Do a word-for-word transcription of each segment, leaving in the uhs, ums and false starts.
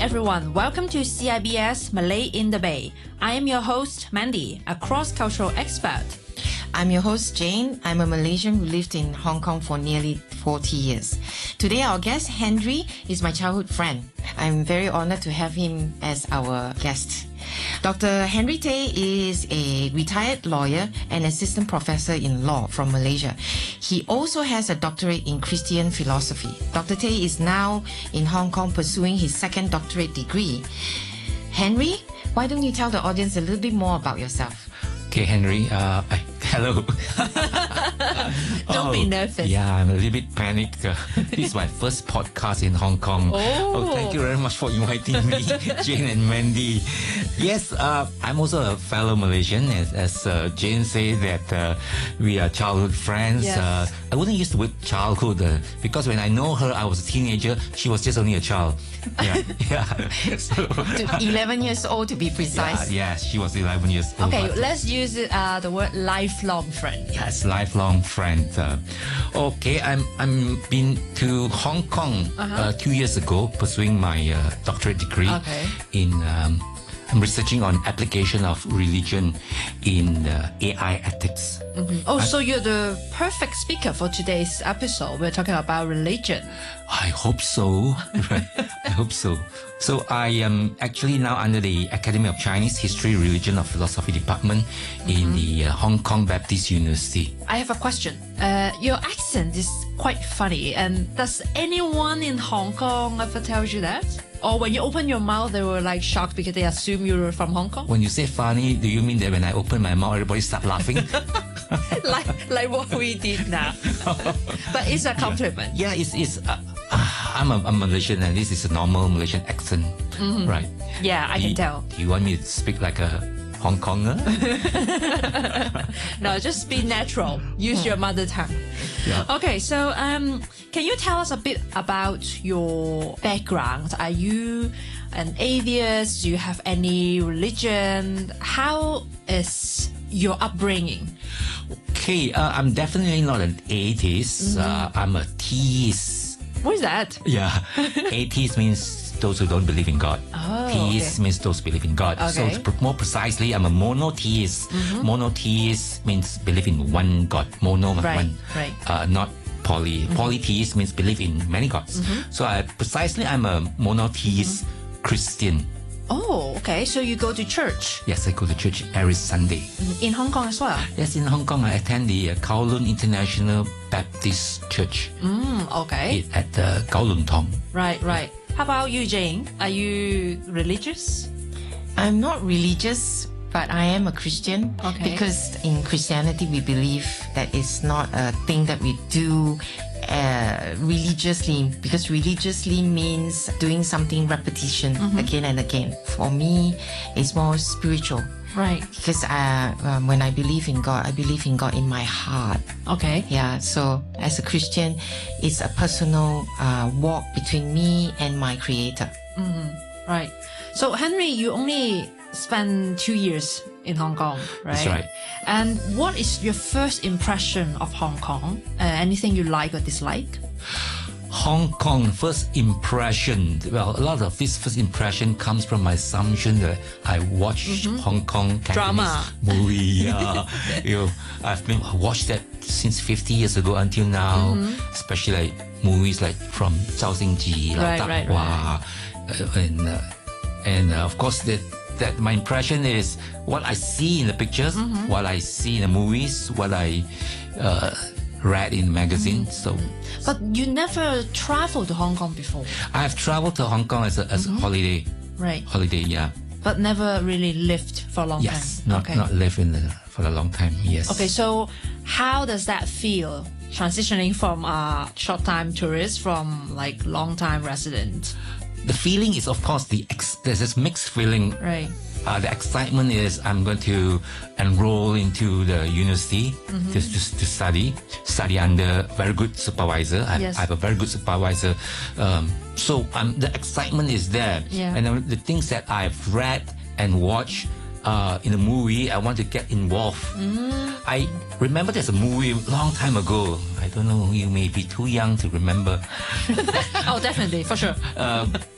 everyone, welcome to C I B S Malay in the Bay. I am your host, Mandy, a cross-cultural expert. I'm your host, Jane. I'm a Malaysian who lived in Hong Kong for nearly forty years. Today, our guest, Henry, is my childhood friend. I'm very honored to have him as our guest. Doctor Henry Tay is a retired lawyer and assistant professor in law from Malaysia. He also has a doctorate in Christian philosophy. Doctor Tay is now in Hong Kong pursuing his second doctorate degree. Henry, why don't you tell the audience a little bit more about yourself? Okay, Henry, uh, hello. Don't oh, be nervous. Yeah, I'm a little bit panicked. Uh, this is my first podcast in Hong Kong. Oh. oh thank you very much for inviting me, Jane and Mandy. Yes, uh, I'm also a fellow Malaysian. As, as uh, Jane said that uh, we are childhood friends. Yes. Uh, I wouldn't use the word childhood uh, because when I know her, I was a teenager. She was just only a child. Yeah, yeah. So, eleven years old to be precise. Yeah, yeah, she was eleven years old. Okay, but, let's use uh, the word lifelong friend. Yes, lifelong friend. Uh, okay, I'm I'm been to Hong Kong Uh-huh. uh, two years ago, pursuing my uh, doctorate degree Okay. in. Um, I'm researching on application of religion in uh, A I ethics. Oh, so you're the perfect speaker for today's episode. We're talking about religion. I hope so. Right. I hope so. So I am actually now under the Academy of Chinese History, Religion of Philosophy Department in the uh, Hong Kong Baptist University. I have a question. Uh, your accent is quite funny. And does anyone in Hong Kong ever tell you that? Or when you open your mouth, they were like shocked because they assume you're from Hong Kong? When you say funny, do you mean that when I open my mouth, everybody start laughing? like like what we did now. But it's a compliment. Yeah, it's, it's uh, uh, I'm a, a Malaysian and this is a normal Malaysian accent, right? Yeah, I Do can you- tell. Do you want me to speak like a Hong Konger? No, just be natural. Use your mother tongue. Yeah. Okay, so um, can you tell us a bit about your background? Are you an atheist? Do you have any religion? How is your upbringing? Okay, uh, I'm definitely not an atheist. Uh, I'm a theist. What is that? Yeah, atheist means those who don't believe in God. Oh, Theist okay. means those who believe in God. So Okay. to put more precisely, I'm a monotheist. Monotheist means believe in one God. Mono, Right, one. right. Uh, not poly. Polytheist means believe in many gods. So I, precisely, I'm a monotheist Christian. Oh, okay. So you go to church Yes, I go to church every Sunday. in Hong Kong as well? Yes, in Hong Kong, I attend the uh, Kowloon International Baptist Church Mm, okay. at uh, Kowloon Tong. Right, right. How about you, Jane? Are you religious? I'm not religious, but I am a Christian. Okay. Because in Christianity, we believe that it's not a thing that we do uh, religiously, because religiously means doing something repetition again and again. For me, it's more spiritual. Right. Because uh, um, when I believe in God, I believe in God in my heart. Okay. Yeah, so as a Christian, it's a personal uh, walk between me and my Creator. Right. So, Henry, you only spent two years in Hong Kong, right? That's right. And what is your first impression of Hong Kong? Uh, anything you like or dislike? Hong Kong first impression. Well, a lot of this first impression comes from my assumption that I watched Hong Kong Cantonese Drama. movie. Yeah, you know, I've been I watched that since fifty years ago until now. Especially like movies like from Zhao Xingji, Right, Lao right, Hua, uh, and uh, and uh, of course that. That my impression is what I see in the pictures, what I see in the movies, what I uh, read in magazines. So But you never traveled to Hong Kong before, I've traveled to Hong Kong as a, as a holiday. right? Holiday, yeah. But never really lived for a long Yes, time. not okay. not live in the, for a long time. Yes. Okay, so how does that feel? Transitioning from a short-time tourist from like long-time resident, The feeling is, of course, the ex- there's this mixed feeling. right? Uh, the excitement is I'm going to enroll into the university to, to, to study, study under very good supervisor. I, Yes. I have a very good supervisor. Um, so um, the excitement is there. Yeah. And then the things that I've read and watched uh, in the movie, I want to get involved. I remember there's a movie a long time ago. I don't know, you may be too young to remember. Oh, definitely, for sure.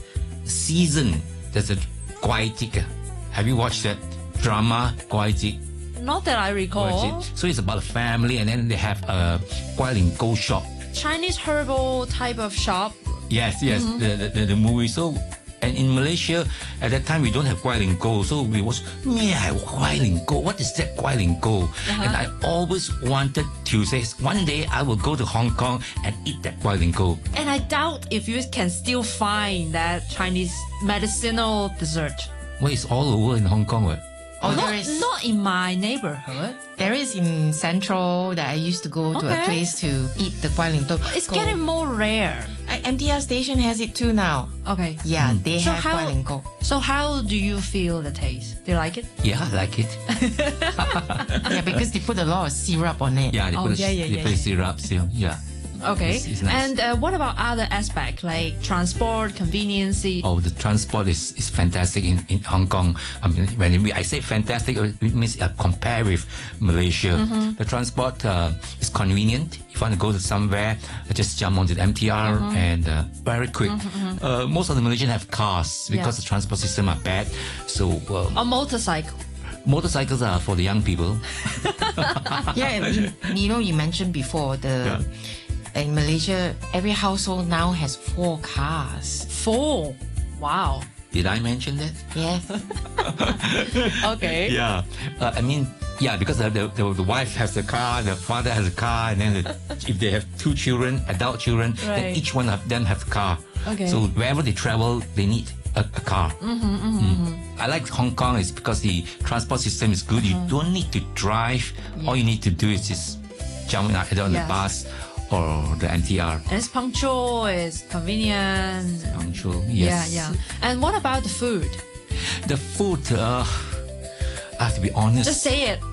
season, there's a Kwai Tik. Have you watched that drama, Kwai Tik? Not that I recall. So it's about a family, and then they have a Kwai Ling Go shop. Chinese herbal type of shop. Yes, yes, mm-hmm. the, the the movie. So, and in Malaysia at that time we don't have Kwai Ling Go, so we was yeah Kwai Ling Go. What is that Kwai Ling Go? Uh-huh. And I always wanted to say one day I will go to Hong Kong and eat that Kwai Ling Go. And I doubt if you can still find that Chinese medicinal dessert. Well, it's all over in Hong Kong. Right? Oh, not, there is, not in my neighborhood. There is in Central that I used to go to Okay. a place to eat the Kwai Ling Go. It's getting more rare. Uh, M T R station has it too now. Okay. Yeah, they So have how- Kwai Ling Go. So how do you feel the taste? Do you like it? Yeah, I like it. Yeah, because they put a lot of syrup on it. Yeah, they Oh, put, yeah, a, yeah, they yeah, put yeah. syrup still. Yeah. Okay. It's- it's nice. And uh, what about other aspects like transport, convenience? Oh, the transport is, is fantastic in, in Hong Kong. I mean, when we, I say fantastic, it means uh, compare with Malaysia. Mm-hmm. The transport uh, is convenient. If you want to go to somewhere, uh, just jump onto the M T R Mm-hmm. and uh, very quick. Uh, most of the Malaysians have cars because Yeah. the transport system are bad. So uh, A motorcycle. motorcycles are for the young people. Yeah, and you, you know, you mentioned before the in Malaysia, every household now has four cars. Four. Wow. Did I mention that? Yes. Okay. Yeah, uh, I mean, yeah, because the, the, the, the wife has a car, the father has a car, and then the, if they have two children, adult children, then Right. each one of them have a car. Okay. So wherever they travel, they need a, a car. Mm-hmm, mm-hmm. Mm. I like Hong Kong is because the transport system is good. You don't need to drive. All you need to do is just jump on either on Yeah. the bus or the M T R. And it's punctual, it's convenient. Punctual, yes. Yeah, yeah. And what about the food? The food, uh, I have to be honest. Just say it.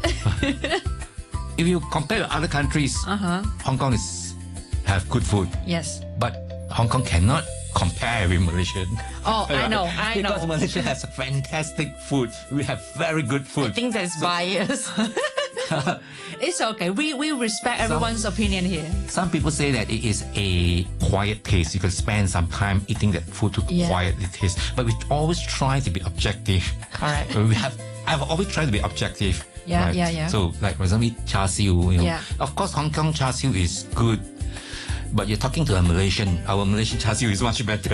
If you compare to other countries, Uh-huh. Hong Kong is have good food, Yes. but Hong Kong cannot compare with Malaysia. Oh, I know, I Because know. Malaysia has fantastic food. We have very good I food. think that's biased. It's okay. We we respect everyone's opinion here. Some people say that it is a quiet taste. You can spend some time eating that food to Yeah. quietly taste. But we always try to be objective. Correct. We have. I've always tried to be objective. Yeah, yeah, yeah. So, like for example, char siu. You know, Yeah. Of course, Hong Kong char siu is good, but you're talking to a Malaysian. Our Malaysian char siu is much better.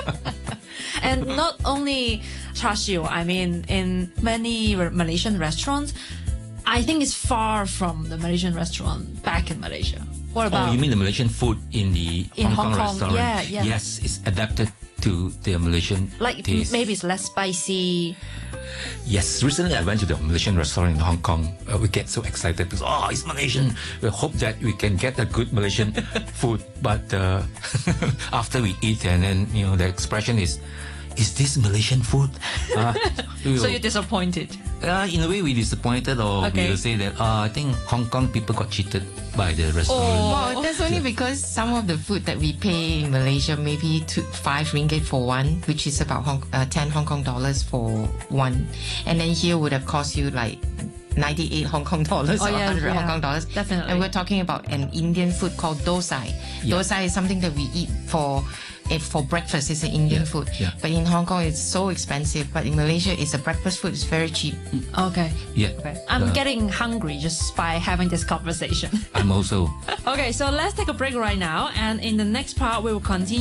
And not only char siu, I mean, in many re- Malaysian restaurants, I think it's far from the Malaysian restaurant back in Malaysia. What about? Oh, you mean the Malaysian food in the In Hong, Hong Kong, Kong, restaurant? yeah, yeah. Yes, it's adapted to the Malaysian like taste. maybe it's less spicy. Yes, recently I went to the Malaysian restaurant in Hong Kong. Uh, we get so excited because oh, it's Malaysian. We hope that we can get a good Malaysian food. But uh, after we eat, and then you know the expression is, "Is this Malaysian food?" Uh, we So will- you're disappointed. uh, in a way, we disappointed, or Okay. we will say that uh, I think Hong Kong people got cheated by the restaurant. Well, that's only because some of the food that we pay in Malaysia, maybe two, five ringgit for one, which is about Hong, uh, ten Hong Kong dollars for one, and then here would have cost you like ninety-eight Hong Kong dollars Oh, or yeah, one hundred yeah. Hong Kong dollars. Definitely. And we're talking about an Indian food called dosai. Yeah. Dosai is something that we eat for. It, for breakfast, it's an Indian Yeah, food. yeah. But in Hong Kong, it's so expensive. But in Malaysia, it's a breakfast food. It's very cheap. Okay. Yeah, Okay. I'm Uh, getting hungry just by having this conversation. I'm also. Okay, so let's take a break right now, and in the next part, we will continue.